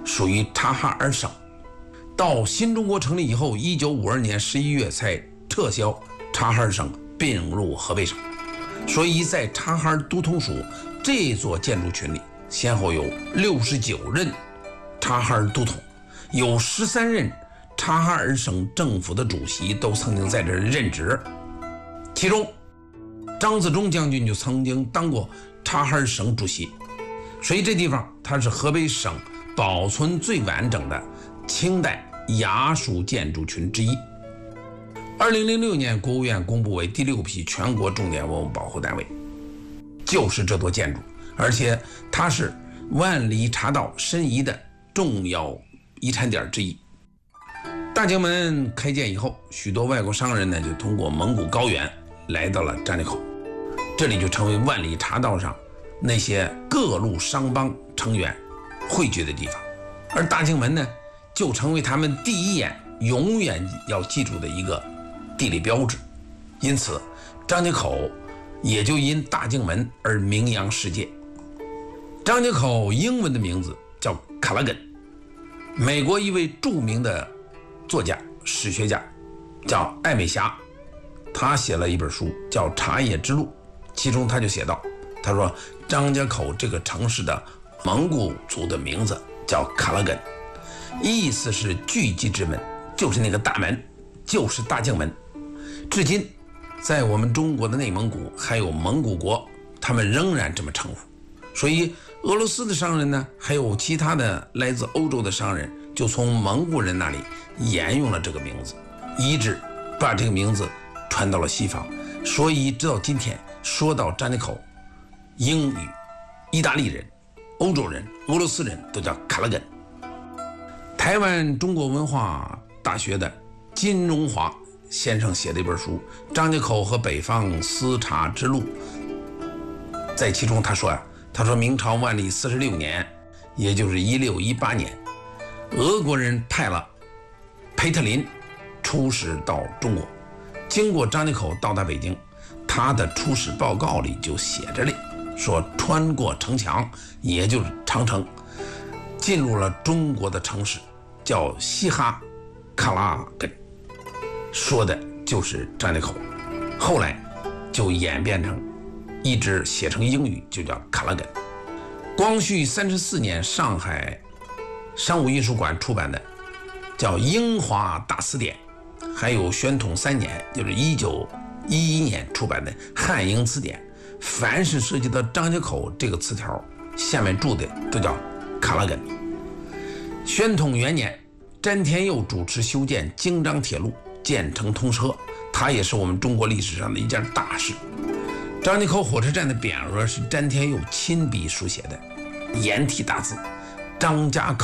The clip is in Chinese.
属于察哈尔省。到新中国成立以后，1952年11月才撤销察哈尔省，并入河北省。所以在察哈尔都统署这座建筑群里，先后有69任察哈尔都统，有13任察哈尔省政府的主席都曾经在这儿任职。其中张自忠将军就曾经当过察哈尔省主席，所以这地方它是河北省保存最完整的清代衙署建筑群之一。2006年国务院公布为第6批全国重点文物保护单位，就是这座建筑，而且它是万里茶道申遗的重要遗产点之一。大经门开建以后，许多外国商人呢就通过蒙古高原来到了张家口，这里就成为万里茶道上那些各路商帮成员汇聚的地方，而大经门呢就成为他们第一眼永远要记住的一个地理标志。因此张家口也就因大经门而名扬世界。张家口英文的名字叫卡拉根，美国一位著名的作家史学家叫艾美霞，他写了一本书叫《茶叶之路》，其中他就写道，他说张家口这个城市的蒙古族的名字叫卡拉根，意思是聚集之门，就是那个大门，就是大经门。至今在我们中国的内蒙古还有蒙古国，他们仍然这么称呼。所以俄罗斯的商人呢，还有其他的来自欧洲的商人，就从蒙古人那里沿用了这个名字，一直把这个名字传到了西方。所以直到今天说到张家口，英语、意大利人、欧洲人、俄罗斯人都叫卡拉根。台湾中国文化大学的金荣华先生写的一本书《张家口和北方丝茶之路》，在其中他说明朝万历46年，也就是1618年，俄国人派了裴特林出使到中国，经过张家口到达北京。他的出使报告里就写着嘞，说穿过城墙，也就是长城，进入了中国的城市，叫西哈卡拉根，说的就是张家口。后来就演变成一直写成英语，就叫卡拉根。光绪34年上海商务印书馆出版的叫《英华大词典》，还有宣统3年，就是1911年出版的《汉英词典》，凡是涉及到张家口这个词条，下面注的都叫卡拉根。宣统元年，詹天佑主持修建京张铁路，建成通车，它也是我们中国历史上的一件大事。张家口火车站的匾额是詹天佑亲笔书写的，颜体大字张家口